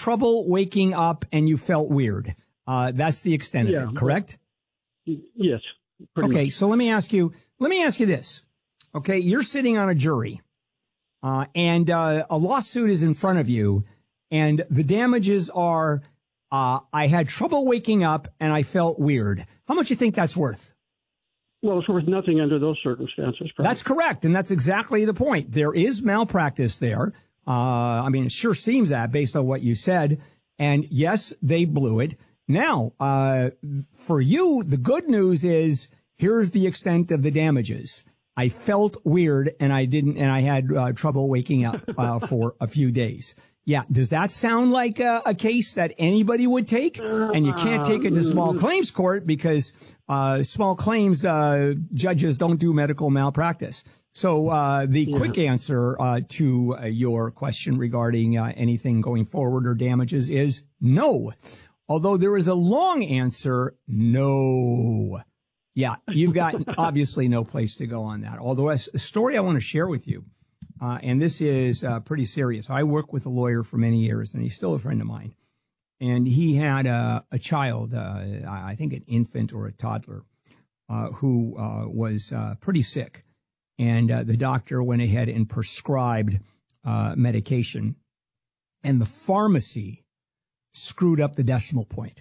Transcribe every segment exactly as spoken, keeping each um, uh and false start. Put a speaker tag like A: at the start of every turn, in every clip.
A: trouble waking up and you felt weird. Uh, that's the extent
B: yeah.
A: of it, correct?
B: Yes.
A: Okay,
B: much.
A: so let me ask you, let me ask you this. Okay, you're sitting on a jury, uh, and uh, a lawsuit is in front of you, and the damages are, uh, I had trouble waking up and I felt weird. How much do you think that's worth?
B: Well, it's worth nothing under those circumstances. Probably.
A: That's correct, and that's exactly the point. There is malpractice there. Uh, I mean, it sure seems that based on what you said. And yes, they blew it. Now, uh, for you, the good news is here's the extent of the damages. I felt weird and I didn't, and I had uh, trouble waking up uh, for a few days. Yeah. Does that sound like a, a case that anybody would take? And you can't take it to small claims court because uh, small claims uh, judges don't do medical malpractice. So uh, the yeah. quick answer uh, to uh, your question regarding uh, anything going forward or damages is no. Although there is a long answer, no. Yeah, you've got obviously no place to go on that. Although a story I want to share with you, uh, and this is uh, pretty serious. I worked with a lawyer for many years, and he's still a friend of mine. And he had a, a child, uh, I think an infant or a toddler, uh, who uh, was uh, pretty sick. And uh, the doctor went ahead and prescribed uh, medication, and the pharmacy screwed up the decimal point.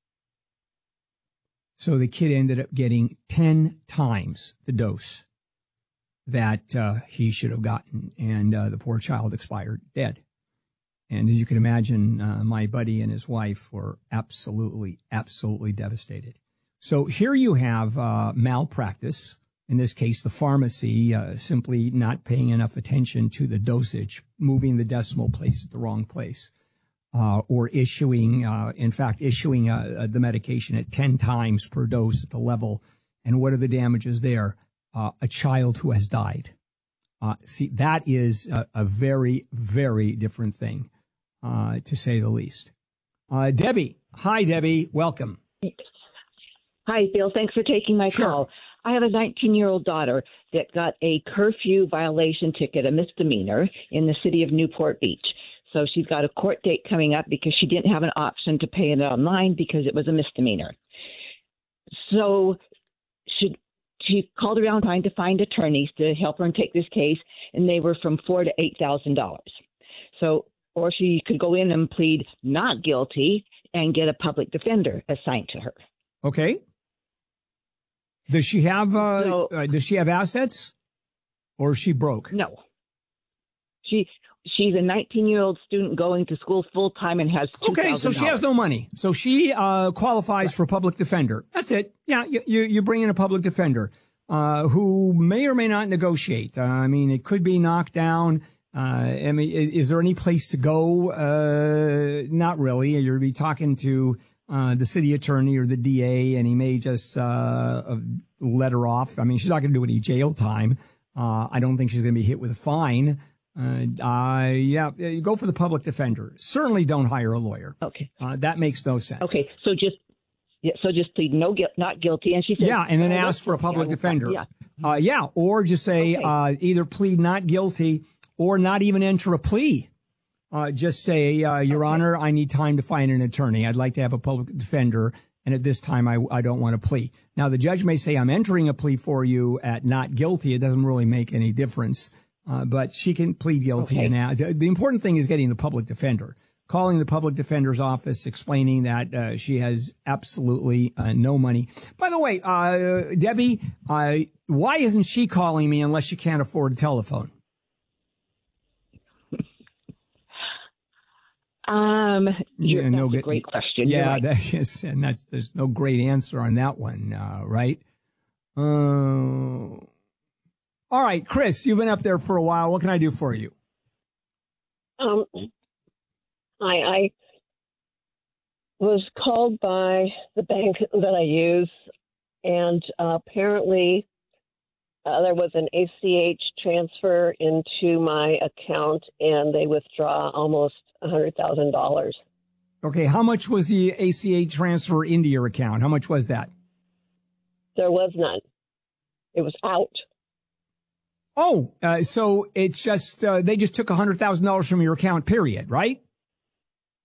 A: So the kid ended up getting ten times the dose that uh, he should have gotten, and uh, the poor child expired dead. And as you can imagine, uh, my buddy and his wife were absolutely, absolutely devastated. So here you have uh, malpractice, in this case, the pharmacy uh, simply not paying enough attention to the dosage, moving the decimal place at the wrong place. Uh, or issuing, uh, in fact, issuing uh, the medication at ten times per dose at the level. And what are the damages there? Uh, a child who has died. Uh, see, that is a, a very, very different thing, uh, to say the least. Uh, Debbie. Hi, Debbie. Welcome.
C: Hi, Bill. Thanks for taking my
A: sure.
C: call. I have a nineteen-year-old daughter that got a curfew violation ticket, a misdemeanor, in the city of Newport Beach. So she's got a court date coming up because she didn't have an option to pay it online because it was a misdemeanor. So she, she called around trying to find attorneys to help her and take this case, and they were from four to eight thousand dollars. So, or she could go in and plead not guilty and get a public defender assigned to her.
A: Okay. Does she have uh,
C: so,
A: uh does she have assets, or is she broke?
C: No. She. She's a nineteen-year-old student going to school full-time and has two thousand dollars.
A: Okay, so she has no money. So she uh, qualifies right. for public defender. That's it. Yeah, you, you, you bring in a public defender uh, who may or may not negotiate. Uh, I mean, it could be knocked down. Uh, I mean, is, is there any place to go? Uh, not really. You're be talking to uh, the city attorney or the D A, and he may just uh, let her off. I mean, she's not going to do any jail time. Uh, I don't think she's going to be hit with a fine. Uh, uh, yeah, go for the public defender. Certainly don't hire a lawyer.
C: Okay.
A: Uh, that makes no sense.
C: Okay. So just, yeah, so just plead no guilt, not guilty. And she said,
A: yeah, and then
C: oh,
A: ask for a public
C: yeah,
A: defender.
C: Yeah.
A: Uh, yeah. Or just say,
C: okay.
A: uh, either plead not guilty or not even enter a plea. Uh, just say, uh, Your okay. Honor, I need time to find an attorney. I'd like to have a public defender. And at this time, I, I don't want to plea. Now, the judge may say, I'm entering a plea for you at not guilty. It doesn't really make any difference. Uh, but she can plead guilty.
C: Okay.
A: Now, the important thing is getting the public defender, calling the public defender's office, explaining that uh, she has absolutely uh, no money. By the way, uh, Debbie, uh, why isn't she calling me unless she can't afford a telephone?
C: Um,
A: yeah,
C: that's
A: no,
C: a great question.
A: Yeah,
C: right.
A: that is, and that's there's no great answer on that one, uh, right? Uh, All right, Chris, you've been up there for a while. What can I do for you?
D: Um, I, I was called by the bank that I use, and uh, apparently uh, there was an A C H transfer into my account, and they withdraw almost one hundred thousand dollars.
A: Okay, how much was the A C H transfer into your account? How much was that?
D: There was none. It was out.
A: Oh, uh, so it's just, uh, they just took one hundred thousand dollars from your account, period, right?